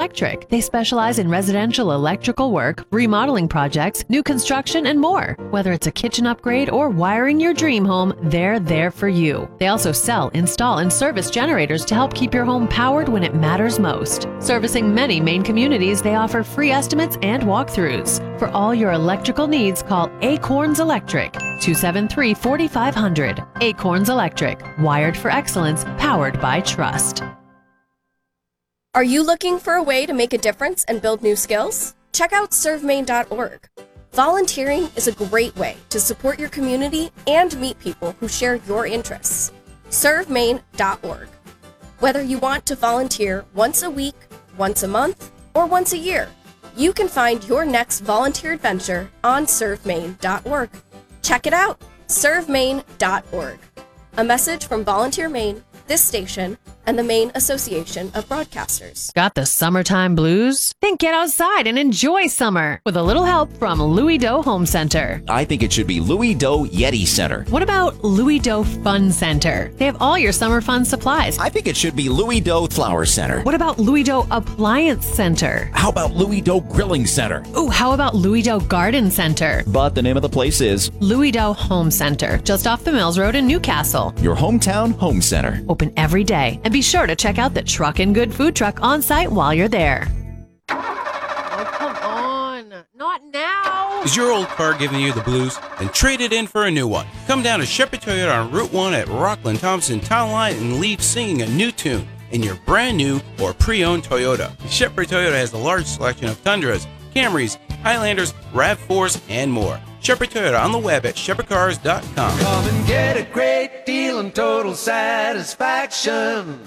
Electric. They specialize in residential electrical work, remodeling projects, new construction, and more. Whether it's a kitchen upgrade or wiring your dream home, they're there for you. They also sell, install, and service generators to help keep your home powered when it matters most. Servicing many Maine communities, they offer free estimates and walkthroughs. For all your electrical needs, call Acorns Electric, 273-4500. Acorns Electric, wired for excellence, powered by trust. Are you looking for a way to make a difference and build new skills? Check out servemaine.org. Volunteering is a great way to support your community and meet people who share your interests. servemaine.org. Whether you want to volunteer once a week, once a month, or once a year, you can find your next volunteer adventure on servemaine.org. Check it out, servemaine.org. A message from Volunteer Maine, this station, and the Maine Association of Broadcasters. Got the summertime blues? Then get outside and enjoy summer with a little help from Louis Doe Home Center. I think it should be Louis Doe Yeti Center. What about Louis Doe Fun Center? They have all your summer fun supplies. I think it should be Louis Doe Flower Center. What about Louis Doe Appliance Center? How about Louis Doe Grilling Center? Ooh, how about Louis Doe Garden Center? But the name of the place is Louis Doe Home Center, just off the Mills Road in Newcastle. your hometown home center. Open every day. And be sure to check out the Truckin' Good food truck on site while you're there. Oh, come on. Not now. Is your old car giving you the blues? Then trade it in for a new one. Come down to Shepherd Toyota on Route 1 at Rockland Thompson Town Line and leave singing a new tune in your brand new or pre-owned Toyota. Shepherd Toyota has a large selection of Tundras, Camrys, Highlanders, RAV4s, and more. Shepherd Toyota on the web at shepherdcars.com. Come and get a great deal and total satisfaction.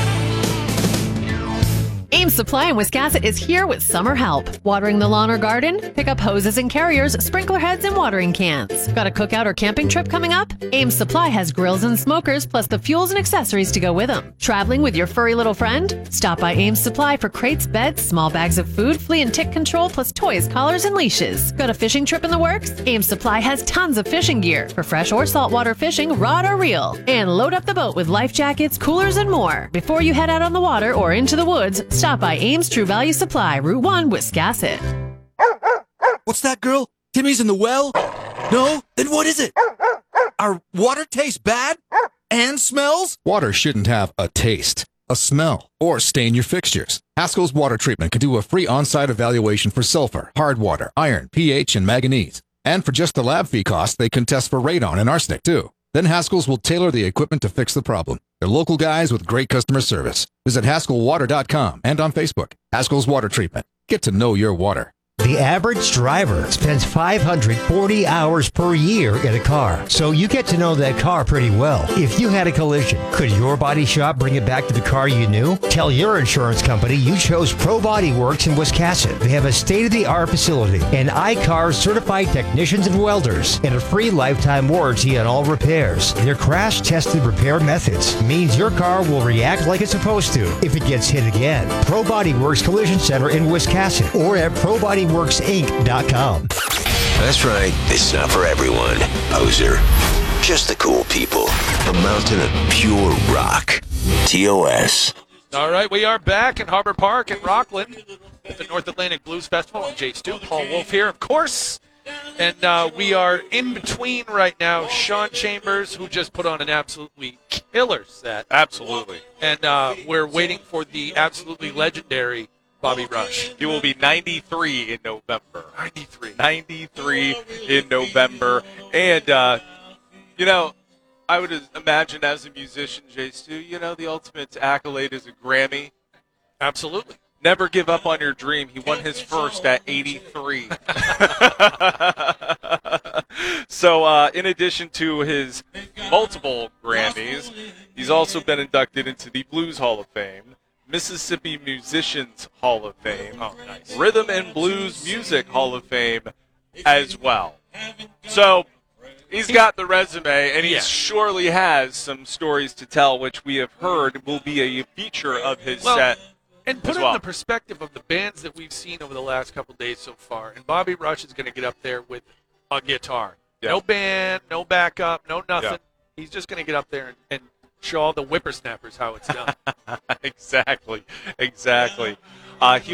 Ames Supply in Wiscasset is here with summer help. Watering the lawn or garden? Pick up hoses and carriers, sprinkler heads, and watering cans. Got a cookout or camping trip coming up? Ames Supply has grills and smokers, plus the fuels and accessories to go with them. Traveling with your furry little friend? Stop by Ames Supply for crates, beds, small bags of food, flea and tick control, plus toys, collars, and leashes. Got a fishing trip in the works? Ames Supply has tons of fishing gear for fresh or saltwater fishing, rod or reel. And load up the boat with life jackets, coolers, and more. Before you head out on the water or into the woods, stop by Ames True Value Supply, Route 1, Wiscasset. What's that, girl? Timmy's in the well? No? Then what is it? Our water tastes bad? And smells? Water shouldn't have a taste, a smell, or stain your fixtures. Haskell's Water Treatment can do a free on-site evaluation for sulfur, hard water, iron, pH, and manganese. And for just the lab fee cost, they can test for radon and arsenic, too. Then Haskell's will tailor the equipment to fix the problem. They're local guys with great customer service. Visit HaskellWater.com and on Facebook. Haskell's Water Treatment. Get to know your water. The average driver spends 540 hours per year in a car, so you get to know that car pretty well. If you had a collision, could your body shop bring it back to the car you knew? Tell your insurance company you chose Pro Body Works in Wiscasset. They have a state-of-the-art facility and iCar certified technicians and welders and a free lifetime warranty on all repairs. Their crash-tested repair methods means your car will react like it's supposed to if it gets hit again. Pro Body Works Collision Center in Wiscasset or at ProBodyWorksInc.com. That's right. It's not for everyone, poser. Just the cool people. A mountain of pure rock. TOS. All right, we are back in Harbor Park in Rockland at the North Atlantic Blues Festival. I'm Jay Stu, Paul Wolf here, of course. And we are in between right now Sean Chambers, who just put on an absolutely killer set. Absolutely. And we're waiting for the absolutely legendary Bobby Rush. He will be 93 in November. 93. 93 in November. And, I would imagine as a musician, Jay Stu, the ultimate accolade is a Grammy. Absolutely. Never give up on your dream. He won his first at 83. So, in addition to his multiple Grammys, he's also been inducted into the Blues Hall of Fame, Mississippi Musicians Hall of Fame, Rhythm and Blues Music Hall of Fame as well. So he's got the resume, and he surely has some stories to tell, which we have heard will be a feature of his set. And put it in the perspective of the bands that we've seen over the last couple of days so far. And Bobby Rush is going to get up there with a guitar. Yeah. No band, no backup, no nothing. Yeah. He's just going to get up there and show all the whippersnappers how it's done. Exactly. He